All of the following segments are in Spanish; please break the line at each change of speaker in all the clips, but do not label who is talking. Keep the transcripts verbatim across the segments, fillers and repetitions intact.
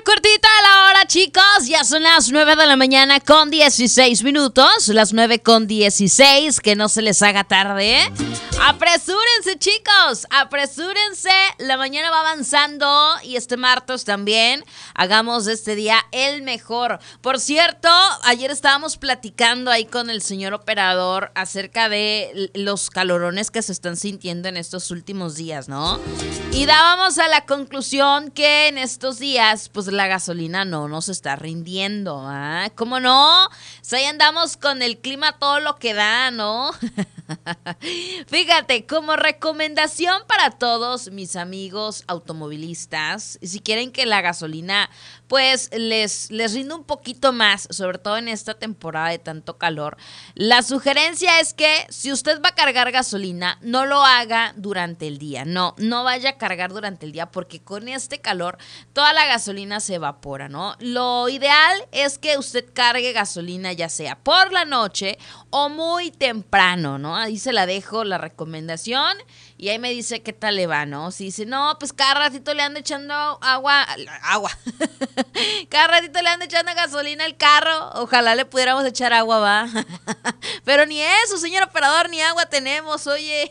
cortita la hora, chicos. Ya son las nueve de la mañana con dieciséis minutos. Las nueve con dieciséis, que no se les haga tarde. Apresúrense, chicos, apresúrense. La mañana va avanzando y este martes también. Hagamos de este día el mejor. Por cierto, ayer estábamos platicando ahí con el señor operador acerca de los calorones que se están sintiendo en estos últimos días, ¿no? Y dábamos a la conclusión que en estos días, pues la gasolina no nos está rindiendo, ¿ah? ¿Cómo no? Si ahí andamos con el clima todo lo que da, ¿no? Fíjate, como recomendación para todos mis amigos automovilistas, si quieren que la gasolina pues les, les rinda un poquito más, sobre todo en esta temporada de tanto calor, la sugerencia es que si usted va a cargar gasolina, no lo haga durante el día, no, no vaya a cargar durante el día porque con este calor toda la gasolina se evapora, ¿no? Lo ideal es que usted cargue gasolina ya sea por la noche o muy temprano, ¿no? Ahí se la dejo la recomendación y ahí me dice qué tal le va, ¿no? Si dice, no, pues cada ratito le ando echando agua, agua, cada ratito le ando echando gasolina al carro, ojalá le pudiéramos echar agua, va. Pero ni eso, señor operador, ni agua tenemos, oye.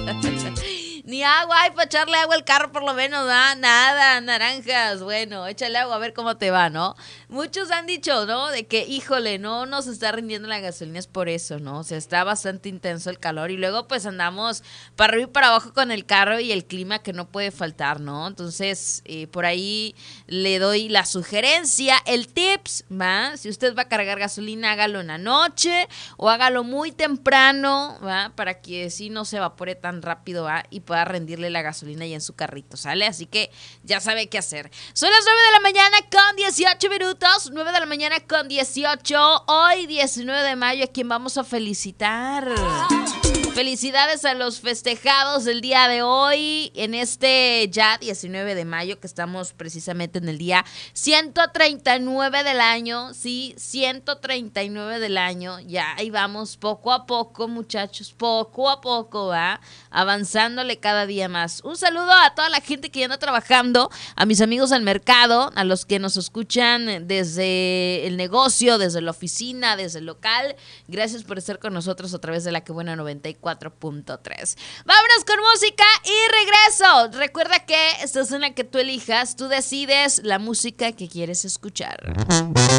Ni agua, hay para echarle agua al carro por lo menos, ¿no? Nada, naranjas, bueno, échale agua a ver cómo te va, ¿no? Muchos han dicho, ¿no? De que, híjole, no nos está rindiendo la gasolina, es por eso, ¿no? O sea, está bastante intenso el calor y luego pues andamos para arriba y para abajo con el carro y el clima que no puede faltar, ¿no? Entonces, eh, por ahí le doy la sugerencia, el tips, ¿va? Si usted va a cargar gasolina, hágalo en la noche o hágalo muy temprano, ¿va? Para que sí no se evapore tan rápido, ¿va? Y pueda rendirle la gasolina ya en su carrito, ¿sale? Así que ya sabe qué hacer. Son las nueve de la mañana con dieciocho minutos, nueve de la mañana con dieciocho, hoy diecinueve de mayo, a quien vamos a felicitar. Felicidades a los festejados del día de hoy, en este ya diecinueve de mayo, que estamos precisamente en el día ciento treinta y nueve del año, sí, ciento treinta y nueve del año, ya ahí vamos poco a poco, muchachos, poco a poco, va, avanzándole cada día más. Un saludo a toda la gente que ya anda trabajando, a mis amigos del mercado, a los que nos escuchan desde el negocio, desde la oficina, desde el local, gracias por estar con nosotros a través de la Que Buena noventa y cuatro punto tres. Vámonos con música y regreso. Recuerda que esta es una que tú elijas, tú decides la música que quieres escuchar.